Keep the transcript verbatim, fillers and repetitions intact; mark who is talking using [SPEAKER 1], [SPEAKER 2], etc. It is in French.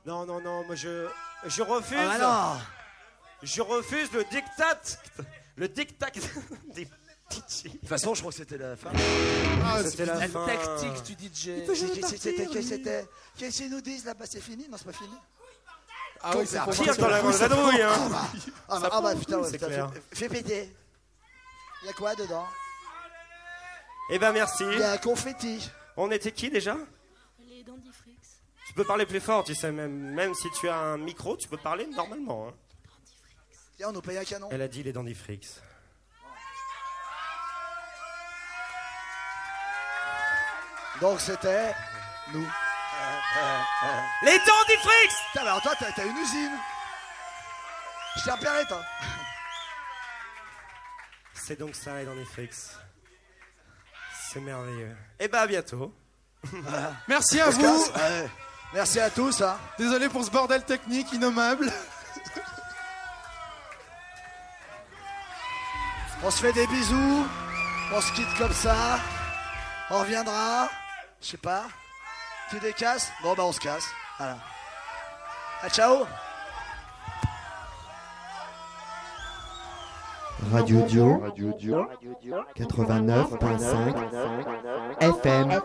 [SPEAKER 1] Non, non, non, moi je, je refuse.
[SPEAKER 2] Ah bah non.
[SPEAKER 1] Je refuse le diktat. Le diktat des D J.
[SPEAKER 2] De toute façon, je crois que c'était la fin.
[SPEAKER 3] Ah,
[SPEAKER 1] C'était la
[SPEAKER 4] La
[SPEAKER 1] fin.
[SPEAKER 4] tactique du D J.
[SPEAKER 2] C'était, qu'est-ce que c'était? Qu'est-ce qu'ils nous disent là-bas, c'est fini? Non, c'est pas fini.
[SPEAKER 3] Ah oui, c'est pour
[SPEAKER 1] Tire
[SPEAKER 3] voir
[SPEAKER 1] dans la
[SPEAKER 3] si-
[SPEAKER 1] vadrouille, hein.
[SPEAKER 2] Ah bah, ah bah, ah bah, putain, ouais,
[SPEAKER 1] c'est
[SPEAKER 2] putain,
[SPEAKER 1] clair.
[SPEAKER 2] fais, fais péter. Il y a quoi dedans?
[SPEAKER 1] Eh ben merci.
[SPEAKER 2] Il y a un confetti.
[SPEAKER 1] On était qui déjà?
[SPEAKER 5] Les dentifrics.
[SPEAKER 1] Tu peux parler plus fort, tu sais, même, même si tu as un micro, tu peux parler normalement. Hein.
[SPEAKER 2] Tiens, on nous paye un canon.
[SPEAKER 1] Elle a dit les Dandifrix.
[SPEAKER 2] Donc c'était nous.
[SPEAKER 1] Les Dandifrix.
[SPEAKER 2] Putain, alors toi, t'as, t'as une usine. Je t'ai repéré, toi.
[SPEAKER 1] C'est donc ça, les Dandifrix. C'est merveilleux. Eh ben à bientôt.
[SPEAKER 3] Merci à
[SPEAKER 2] On se
[SPEAKER 3] vous.
[SPEAKER 2] casse. Ouais. Merci à tous. Hein.
[SPEAKER 3] Désolé pour ce bordel technique innommable.
[SPEAKER 2] On se fait des bisous. On se quitte comme ça. On reviendra. Je sais pas. Tu décasses? Bon, bah on se casse. Voilà. Ah, ciao.
[SPEAKER 6] Radio Dio, quatre-vingt-neuf virgule cinq F M.